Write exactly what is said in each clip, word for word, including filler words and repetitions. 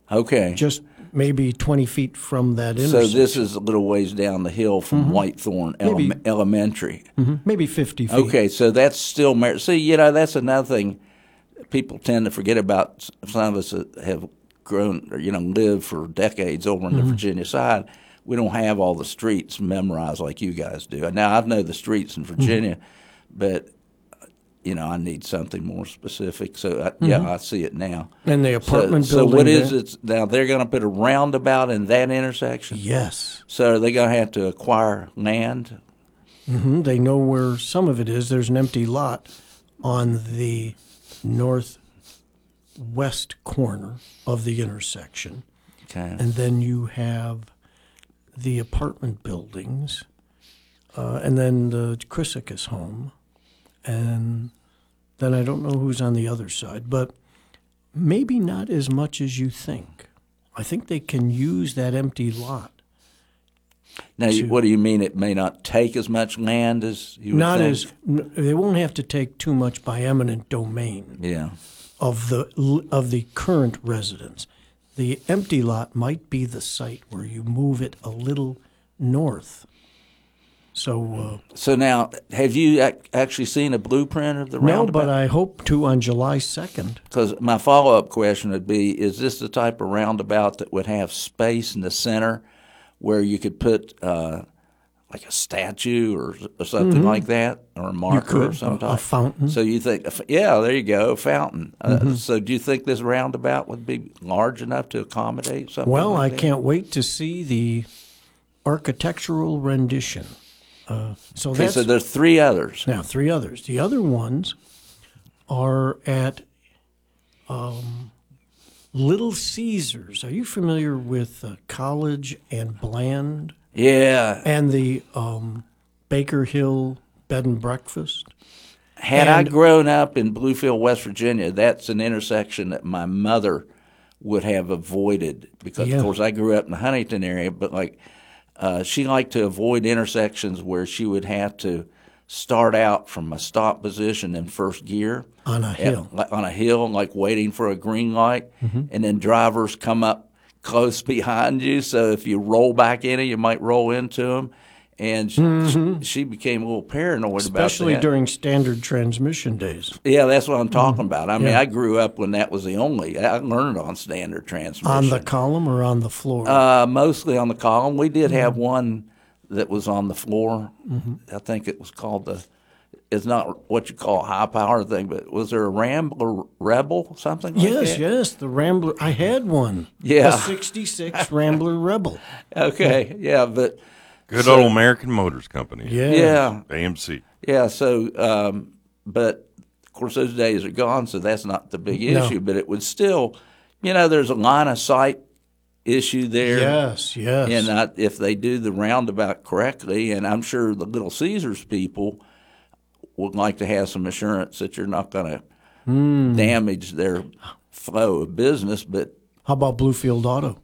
Okay. just maybe twenty feet from that So intersection. this is a little ways down the hill from Mm-hmm. Whitethorn Ele- Maybe- Elementary. Mhm, maybe fifty feet. Okay, so that's still Mar- see, you know, that's another thing people tend to forget about. Some of us that have grown, or, you know, lived for decades over on Mm-hmm. the Virginia side. We don't have all the streets memorized like you guys do. Now I know the streets in Virginia, Mm-hmm. but you know, I need something more specific. So I, yeah, I see it now. And the So, apartment so building what is there? it now? They're going to put a roundabout in that intersection. Yes. So are they going to have to acquire land? Hmm. They know where some of it is. There's an empty lot on the northwest corner of the intersection. Okay. And then you have the apartment buildings, uh, and then the Chryssicus home. And then I don't know who's on the other side, but maybe not as much as you think. I think they can use that empty lot. Now, you- to- what do you mean? It may not take as much land as you would Not think? as n- they won't have to take too much by eminent domain Yeah. of the of the current residents. The empty lot might be the site where you move it a little north. So uh, So now, have you ac- actually seen a blueprint of the no, roundabout? but I hope to on July second. Because my follow-up question would be, is this the type of roundabout that would have space in the center where you could put uh, like a statue or, or something like that, or a marker or Mm-hmm. could, some a- a type? fountain. So you think, yeah, there you go, a fountain. Uh, so do you think this roundabout would be large enough to accommodate something Well, like I that? can't wait to see the architectural rendition. Uh, so Okay, that's so there's three others. now three others. The other ones are at um, Little Caesars. Are you familiar with uh, College and Bland Yeah. and the um, Baker Hill Bed and Breakfast? Had I And- grown up in Bluefield, West Virginia, that's an intersection that my mother would have avoided because, Yeah. of course, I grew up in the Huntington area, but like uh, she liked to avoid intersections where she would have to start out from a stop position in first gear On a hill. like on a hill, like waiting for a green light, Mm-hmm. and then drivers come up close behind you. So if you roll back in it, you might roll into them. And she, she became a little paranoid Mm-hmm. Especially about that. during standard transmission days. Yeah, that's what I'm talking about. I mean, Yeah. I grew up when that was the only. I learned on standard transmission. On the column or on the floor? uh, mostly on the column. We did Mm-hmm. have one that was on the floor. I think it was called the. It's not what you call a high power thing, but was there a Rambler Rebel something like yes, that? yes, the Rambler. I had one. Yeah. A sixty-six Rambler Rebel. Okay, yeah, but Good So- old American Motors Company. Yeah. yeah, A M C. yeah. So, um, but of course, those days are gone, so that's not the big No. issue. But it would still, you know, there's a line of sight issue there. Yes, yes. And I, if they do the roundabout correctly, and I'm sure the Little Caesars people would like to have some assurance that you're not going to Hmm. damage their flow of business, but How about Bluefield Auto?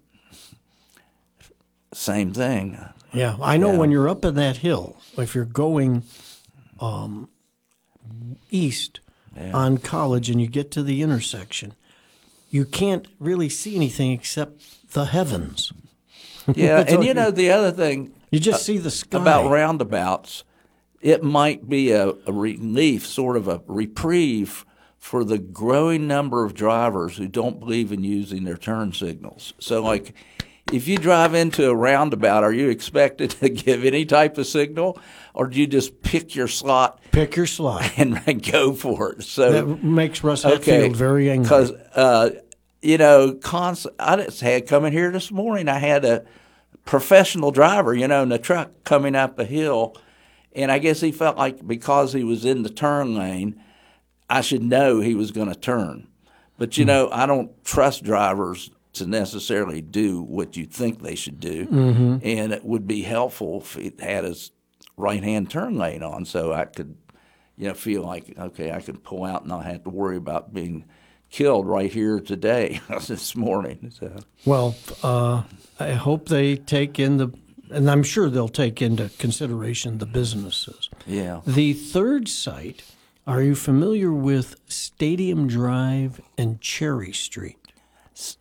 same thing. Yeah, I know Yeah. when you're up in that hill, if you're going um, east on College and you get to the intersection, you can't really see anything except the heavens. Yeah, That's all and you you- know the other thing You just see the sky. about roundabouts, it might be a, a relief, sort of a reprieve for the growing number of drivers who don't believe in using their turn signals. So, like, if you drive into a roundabout, are you expected to give any type of signal, or do you just pick your slot Pick your slot. and go for it? So That makes Russ Hatfield very angry. because uh, you know, constant. I just had coming here this morning. I had a professional driver, you know, in the truck coming up a hill, and I guess he felt like because he was in the turn lane, I should know he was going to turn. But you know, I don't trust drivers to necessarily do what you think they should do, Mm-hmm. and it would be helpful if he had his right-hand turn lane on, so I could, you know, feel like okay, I could pull out and not have to worry about being killed right here today this morning. So. Well, uh, I hope they take in the, and I'm sure they'll take into consideration the businesses. Yeah. The third site, are you familiar with Stadium Drive and Cherry Street?